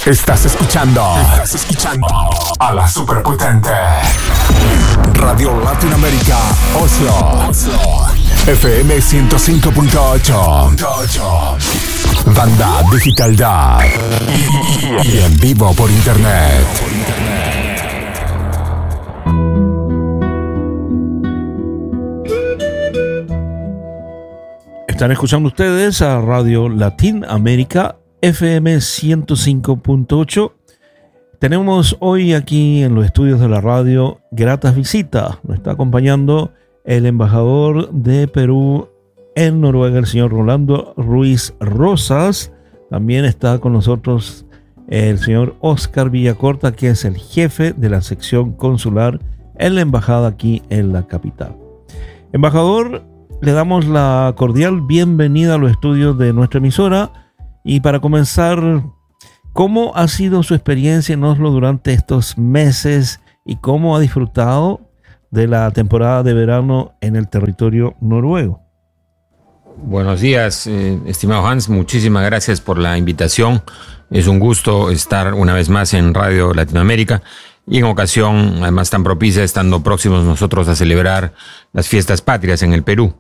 Estás escuchando a la superpotente Radio Latinoamérica Oslo FM 105.8 Banda Digital DAB y en vivo por internet. Están escuchando ustedes a Radio Latinoamérica FM 105.8. Tenemos hoy aquí en los estudios de la radio gratas visitas. Nos está acompañando el embajador de Perú en Noruega, el señor Rolando Ruiz Rosas. También está con nosotros el señor Oscar Villacorta, que es el jefe de la sección consular en la embajada aquí en la capital. Embajador, le damos la cordial bienvenida a los estudios de nuestra emisora. Y para comenzar, ¿cómo ha sido su experiencia en Oslo durante estos meses y cómo ha disfrutado de la temporada de verano en el territorio noruego? Buenos días, estimado Hans, muchísimas gracias por la invitación. Es un gusto estar una vez más en Radio Latinoamérica y en ocasión además tan propicia, estando próximos nosotros a celebrar las fiestas patrias en el Perú.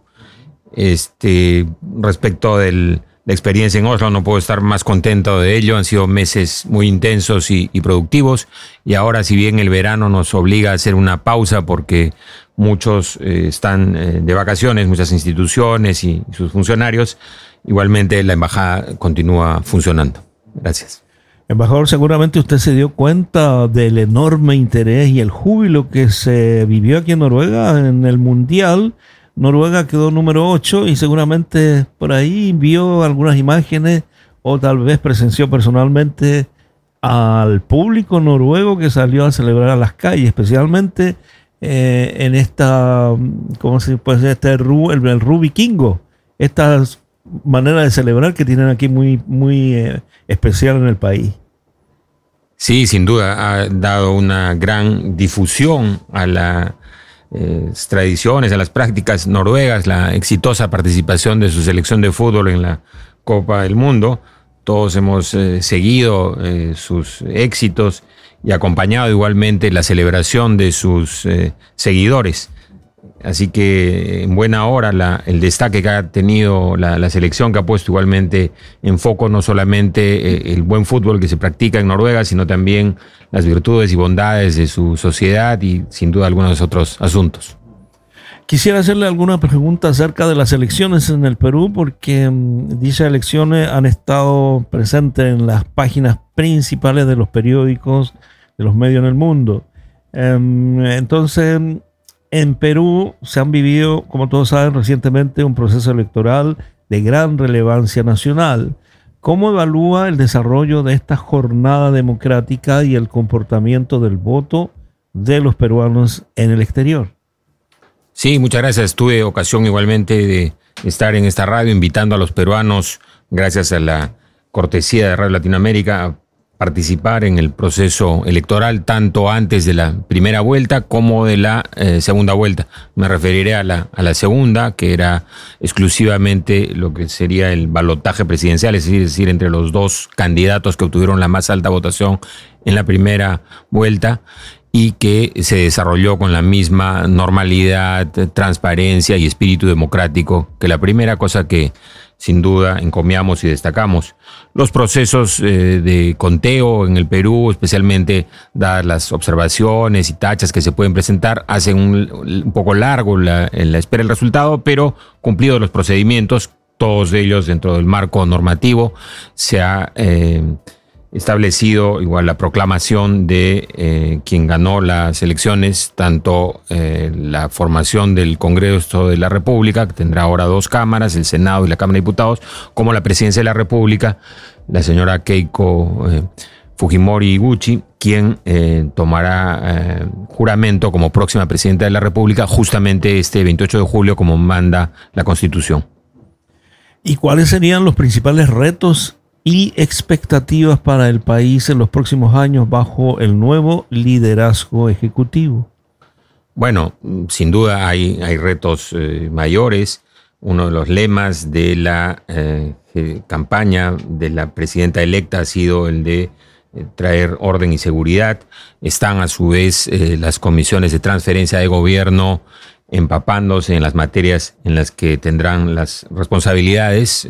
Respecto de la experiencia en Oslo, no puedo estar más contento de ello. Han sido meses muy intensos y productivos, y ahora, si bien el verano nos obliga a hacer una pausa porque muchos están de vacaciones, muchas instituciones y sus funcionarios, igualmente la embajada continúa funcionando. Gracias. Embajador, seguramente usted se dio cuenta del enorme interés y el júbilo que se vivió aquí en Noruega en el Mundial. Noruega quedó número 8 y seguramente por ahí vio algunas imágenes o tal vez presenció personalmente al público noruego que salió a celebrar a las calles, especialmente en esta, ¿cómo se puede decir? El Ru Vikingo, esta manera de celebrar que tienen aquí muy especial en el país. Sí, sin duda ha dado una gran difusión a las tradiciones, a las prácticas noruegas, la exitosa participación de su selección de fútbol en la Copa del Mundo. Todos hemos seguido sus éxitos y acompañado igualmente la celebración de sus seguidores. Así que en buena hora el destaque que ha tenido la selección, que ha puesto igualmente en foco no solamente el buen fútbol que se practica en Noruega, sino también las virtudes y bondades de su sociedad y sin duda algunos otros asuntos. Quisiera hacerle alguna pregunta acerca de las elecciones en el Perú, porque dichas elecciones han estado presentes en las páginas principales de los periódicos, de los medios en el mundo. Entonces, en Perú se han vivido, como todos saben, recientemente un proceso electoral de gran relevancia nacional. ¿Cómo evalúa el desarrollo de esta jornada democrática y el comportamiento del voto de los peruanos en el exterior? Sí, muchas gracias. Tuve ocasión igualmente de estar en esta radio invitando a los peruanos, gracias a la cortesía de Radio Latinoamérica, a participar en el proceso electoral tanto antes de la primera vuelta como de la segunda vuelta. Me referiré a la segunda, que era exclusivamente lo que sería el balotaje presidencial, es decir, entre los dos candidatos que obtuvieron la más alta votación en la primera vuelta, y que se desarrolló con la misma normalidad, transparencia y espíritu democrático que la primera, cosa que sin duda encomiamos y destacamos. Los procesos de conteo en el Perú, especialmente dadas las observaciones y tachas que se pueden presentar, hacen un poco largo la espera del resultado, pero cumplidos los procedimientos, todos ellos dentro del marco normativo, se ha establecido igual la proclamación de quien ganó las elecciones, tanto la formación del Congreso de la República, que tendrá ahora 2 cámaras, el Senado y la Cámara de Diputados, como la Presidencia de la República, la señora Keiko Fujimori Iguchi, quien tomará juramento como próxima Presidenta de la República justamente este 28 de julio, como manda la Constitución. ¿Y cuáles serían los principales retos y expectativas para el país en los próximos años bajo el nuevo liderazgo ejecutivo? Bueno, sin duda hay retos mayores. Uno de los lemas de la campaña de la presidenta electa ha sido el de traer orden y seguridad. Están a su vez las comisiones de transferencia de gobierno empapándose en las materias en las que tendrán las responsabilidades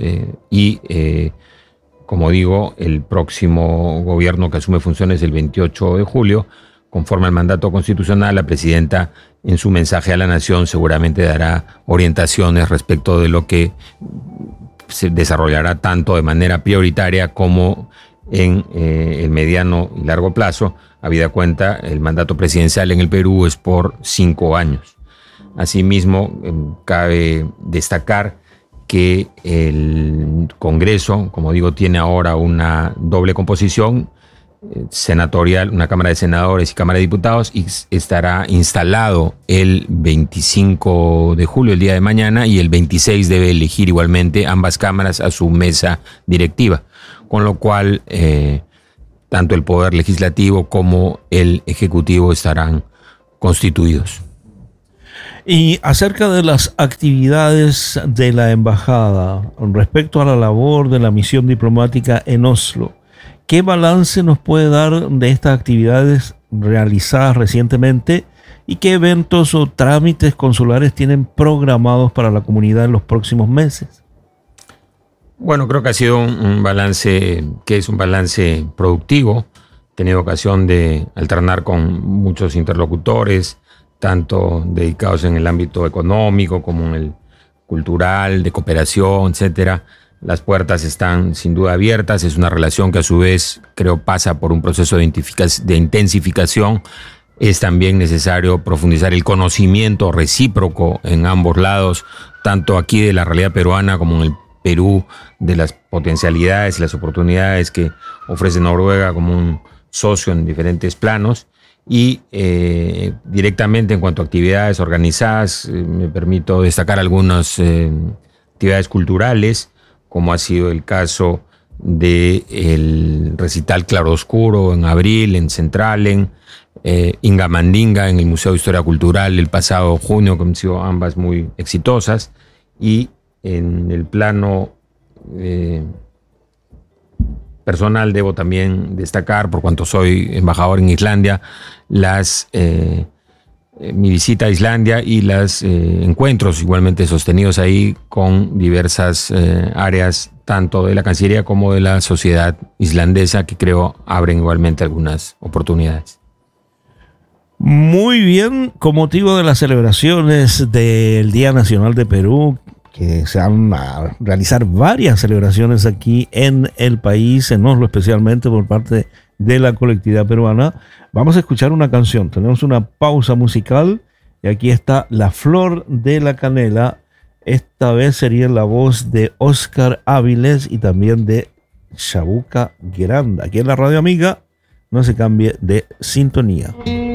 como digo, el próximo gobierno que asume funciones el 28 de julio, conforme al mandato constitucional, la presidenta en su mensaje a la nación seguramente dará orientaciones respecto de lo que se desarrollará tanto de manera prioritaria como en el mediano y largo plazo. Habida cuenta, el mandato presidencial en el Perú es por 5 años. Asimismo, cabe destacar que el Congreso, como digo, tiene ahora una doble composición senatorial, una Cámara de Senadores y Cámara de Diputados, y estará instalado el 25 de julio, el día de mañana, y el 26 debe elegir igualmente ambas cámaras a su mesa directiva, con lo cual tanto el Poder Legislativo como el Ejecutivo estarán constituidos. Y acerca de las actividades de la embajada respecto a la labor de la misión diplomática en Oslo, ¿qué balance nos puede dar de estas actividades realizadas recientemente y qué eventos o trámites consulares tienen programados para la comunidad en los próximos meses? Bueno, creo que ha sido un balance que es un balance productivo. He tenido ocasión de alternar con muchos interlocutores, tanto dedicados en el ámbito económico como en el cultural, de cooperación, etcétera. Las puertas están sin duda abiertas. Es una relación que a su vez creo pasa por un proceso de intensificación. Es también necesario profundizar el conocimiento recíproco en ambos lados, tanto aquí de la realidad peruana como en el Perú, de las potencialidades y las oportunidades que ofrece Noruega como un socio en diferentes planos. Y directamente en cuanto a actividades organizadas, me permito destacar algunas actividades culturales, como ha sido el caso del recital Claroscuro en abril en Centralen, Ingamandinga en el Museo de Historia Cultural el pasado junio, que han sido ambas muy exitosas. Y en el plano personal debo también destacar, por cuanto soy embajador en Islandia, mi visita a Islandia y los encuentros igualmente sostenidos ahí con diversas áreas, tanto de la Cancillería como de la sociedad islandesa, que creo abren igualmente algunas oportunidades. Muy bien, con motivo de las celebraciones del Día Nacional de Perú, que se van a realizar varias celebraciones aquí en el país, en Oslo especialmente por parte de la colectividad peruana, vamos a escuchar una canción. Tenemos una pausa musical y aquí está La Flor de la Canela. Esta vez sería la voz de Oscar Áviles y también de Chabuca Granda. Aquí en la Radio Amiga, no se cambie de sintonía.